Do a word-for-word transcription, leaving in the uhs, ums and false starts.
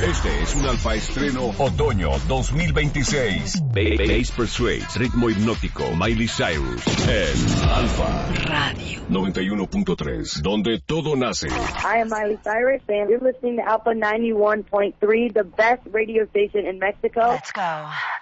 Este es un Alfa Estreno Otoño dos mil veintiséis. Bass Persuades, ritmo hipnótico, Miley Cyrus, en Alfa Radio noventa y uno punto tres, donde todo nace. I am Miley Cyrus, and you're listening to Alpha ninety-one point three, the best radio station in Mexico. Let's go.